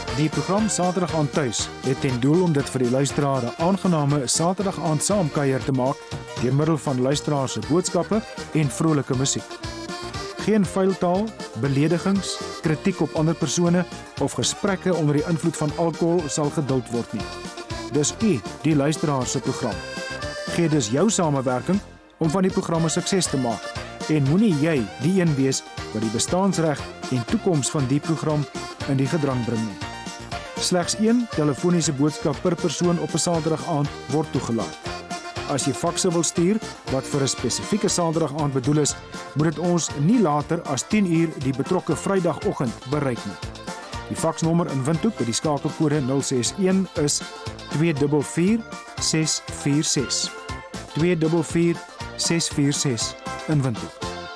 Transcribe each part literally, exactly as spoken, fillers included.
Die program Saterdag aand tuis het ten doel om dit vir die luisteraar 'n aangename Saterdag aand saamkuier te maak deur middel van luisteraars se boodskappe en vrolike musiek. Geen vuil taal, beledigings, kritiek op ander persone of gesprekke onder die invloed van alkohol sal geduld word nie. Dis u, die luisteraar se program. Gee dus jou samewerking om van die program 'n sukses te maak en moenie jy die een wees wat die bestaansreg en toekoms van die program in die gedrang bring nie. Slegs een telefoniese boodskap per persoon op 'n Saterdag aand word toegelaat. As jy fakse wil stuur wat vir 'n spesifieke Saterdag aand bedoel is, moet dit ons nie later as tien uur die betrokke Vrydagoggend bereik nie. Die faksnommer in Windhoek by die skakelkode nul ses een is twee vier vier ses vier ses. twee vier vier ses vier ses in Windhoek.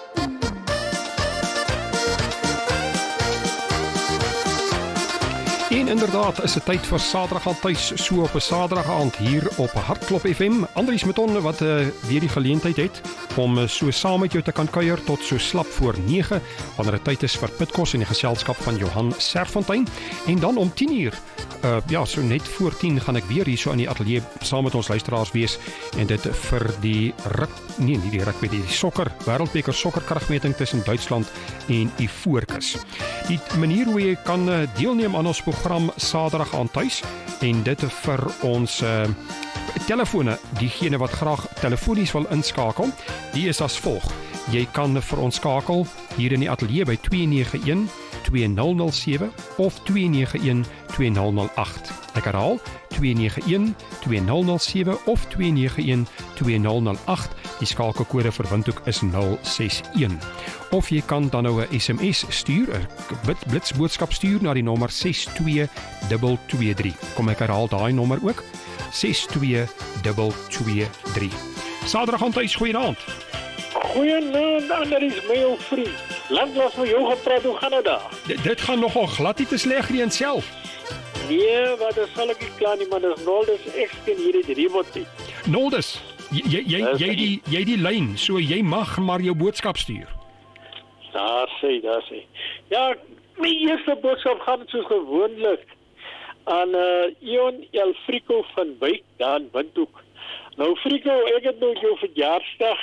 En inderdaad is dit tyd vir Saterdag aand tuis, so op 'n Saterdag aand hier op Hartklop F M. Andries Meton wat uh, weer die geleentheid het om uh, so saam met jou te kan kuier tot so slap voor nege, wanneer dit tyd is vir Pitkos in die geselskap van Johan Serfontein. En dan om tien uur, uh, ja, so net voor tien gaan ek weer hier so in die ateljee saam met ons luisteraars wees en dit vir die ruk, nee, nie die rugby, die sokker, wêreldbeker sokkerkragmeting tussen Duitsland en Ivoorkus. Die manier hoe jy kan uh, deelneem aan ons program Saterdag aand tuis en dit vir ons uh, telefone, diegene wat graag telefonies wil inskakel, die is as volg. Jy kan vir ons skakel hier in die ateljee by twee nege een twee nul nul sewe of twee nege een twee nul nul agt. Ek herhaal, twee nege een twee nul nul sewe of twee nege een twee nul nul agt. Die skakelkode vir Windhoek is nul ses een. Of jy kan dan nou 'n S M S stuur, 'n blitsboodskap stuur na die nommer ses twee twee twee drie. Kom ek herhaal daai nommer ook, ses twee twee twee drie. Saterdag aand tuis, goeienaand. Goeienaand, Andries, my ou vriend. Lanklaas met jou gepraat, hoe gaan dit daar? D dit gaan nogal glad nie te sleg nie in self. Nee, wat is sal ek nie klaar nie, maar dis Noldus, ek ken hierdie remote. Noldus, jy jy jy die jy die lyn, so jy mag maar jou boodskap stuur. Daar sê, daar sê. Ja, my eerste boodskap gaan soos gewoonlik aan uh, Ion Elfrico van Wyk, daar in Windhoek. Nou Frico, ek het nou jou verjaarsdag.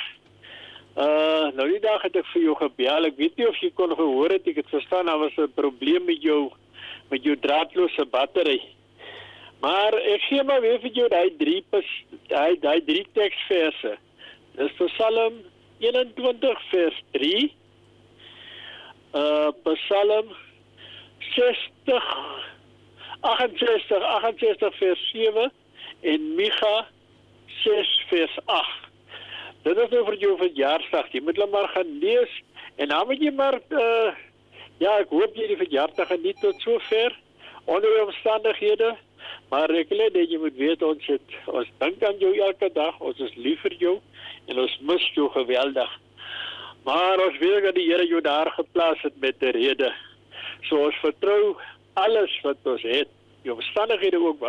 Uh, nou die dag het ek vir jou gebel. Ek weet nie of jy kon gehoor het, ek het verstaan, daar was 'n probleem met jou met jou draadloose battery. Maar ek gee maar weer vir jou die drie die, die drie teksverse. Dis Psalm eenentwintig vers drie, uh, Psalm sestig, agt ses ag vers sewe en Micha ses vers agt. Dit is nou vir jou verjaarsdag. Jy moet hulle maar gaan lees en dan moet jy maar uh, ja, ek hoop jy die verjaarsdag geniet tot sover onder die omstandighede, maar ek wil net jy moet weet ons het ons dink aan jou elke dag, ons is lief vir jou en ons mis jou geweldig. Maar ons weet dat die Here jou daar geplaas het met 'n rede. So ons vertrou alles wat ons het, die omstandighede ook